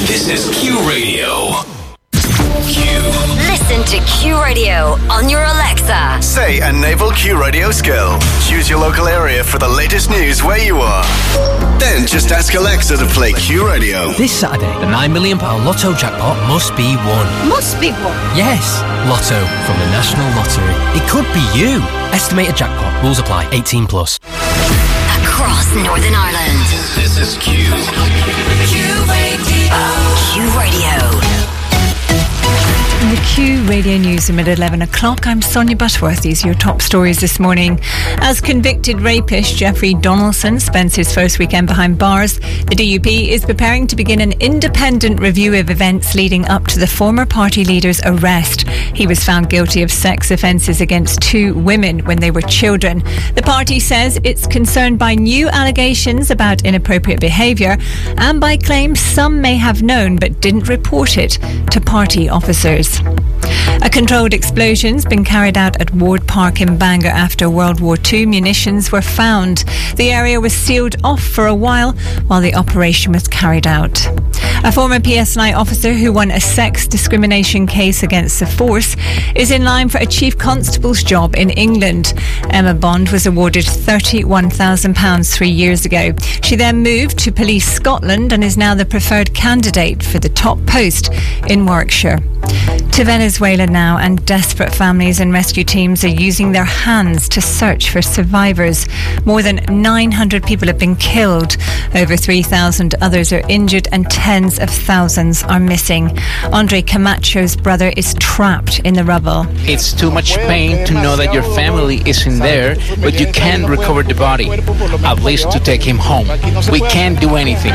This is Q Radio. Q. Listen to Q Radio on your Alexa. Say a naval Q Radio skill. Choose your local area for the latest news where you are. Then just ask Alexa to play Q Radio. This Saturday, the £9 million Lotto jackpot must be won. Must be won? Yes, Lotto from the National Lottery. It could be you. Estimated jackpot. Rules apply. 18 plus. Across Northern Ireland. This is Q. Q Radio. Q Radio. In the Q Radio Newsroom at 11 o'clock, I'm Sonia Butterworth. These are your top stories this morning. As convicted rapist Jeffrey Donaldson spends his first weekend behind bars, the DUP is preparing to begin an independent review of events leading up to the former party leader's arrest. He was found guilty of sex offences against 2 women when they were children. The party says it's concerned by new allegations about inappropriate behaviour and by claims some may have known but didn't report it to party officers. A controlled explosion's been carried out at Ward Park in Bangor after World War II munitions were found. The area was sealed off for a while the operation was carried out. A former PSNI officer who won a sex discrimination case against the force is in line for a chief constable's job in England. Emma Bond was awarded £31,000 3 years ago. She then moved to Police Scotland and is now the preferred candidate for the top post in Warwickshire. To Venezuela now, and desperate families and rescue teams are using their hands to search for survivors. More than 900 people have been killed. Over 3,000 others are injured and tens of thousands are missing. Andre Camacho's brother is trapped in the rubble. It's too much pain to know that your family isn't there, but you can't recover the body, at least to take him home. We can't do anything.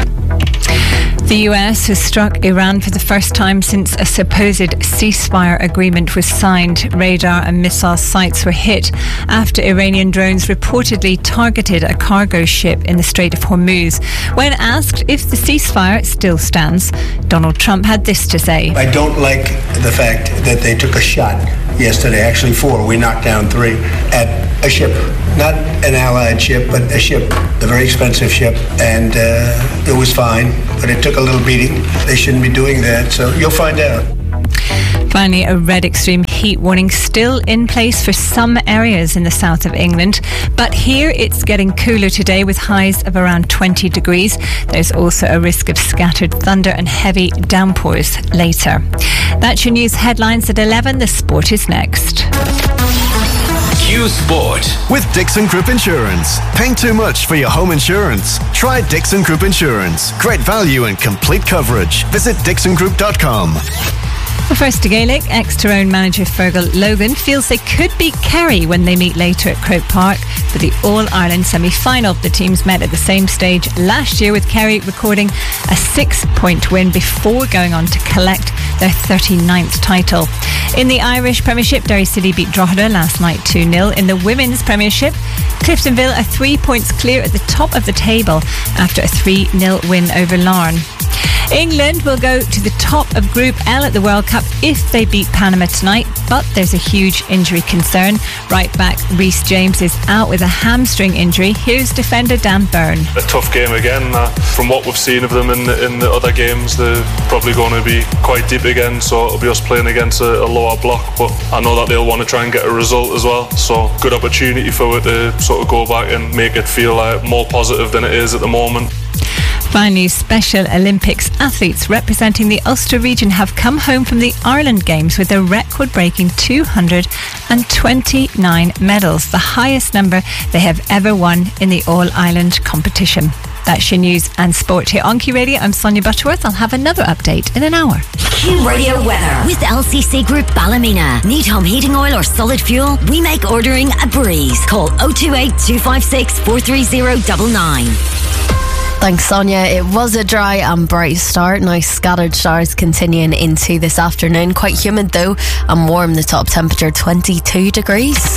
The US has struck Iran for the first time since a supposed ceasefire agreement was signed. Radar and missile sites were hit after Iranian drones reportedly targeted a cargo ship in the Strait of Hormuz. When asked if the ceasefire still stands, Donald Trump had this to say. I don't like the fact that they took a shot yesterday, actually 4, we knocked down 3, at a ship. Not an allied ship, but a ship, a very expensive ship, and it was fine, but it took a little beating. They shouldn't be doing that, so you'll find out. Finally, a red extreme heat warning still in place for some areas in the south of England. But here it's getting cooler today with highs of around 20 degrees. There's also a risk of scattered thunder and heavy downpours later. That's your news headlines at 11. The sport is next. Q Sport. With Dixon Group Insurance. Paying too much for your home insurance? Try Dixon Group Insurance. Great value and complete coverage. Visit dixongroup.com. Well, first to Gaelic, ex-Tyrone manager Fergal Logan feels they could beat Kerry when they meet later at Croke Park for the All-Ireland semi-final. The teams met at the same stage last year, with Kerry recording a 6-point win before going on to collect their 39th title. In the Irish Premiership, Derry City beat Drogheda last night 2-0. In the Women's Premiership, Cliftonville are 3 points clear at the top of the table after a 3-0 win over Larne. England will go to the top of Group L at the World Cup if they beat Panama tonight, but there's a huge injury concern. Right back Reece James is out with a hamstring injury. Here's defender Dan Byrne. A tough game again. From what we've seen of them in the other games, they're probably going to be quite deep again, so it'll be us playing against a lower block, but I know that they'll want to try and get a result as well, so good opportunity for it to sort of go back and make it feel like more positive than it is at the moment. Finally, Special Olympics athletes representing the Ulster region have come home from the Ireland Games with a record-breaking 229 medals, the highest number they have ever won in the All-Ireland competition. That's your news and sport here on Q Radio. I'm Sonia Butterworth. I'll have another update in an hour. Q Radio weather with LCC Group Ballymena. Need home heating oil or solid fuel? We make ordering a breeze. Call 028 256 43099. Thanks, Sonia. It was a dry and bright start. Nice scattered showers continuing into this afternoon. Quite humid though, and warm. The top temperature 22 degrees.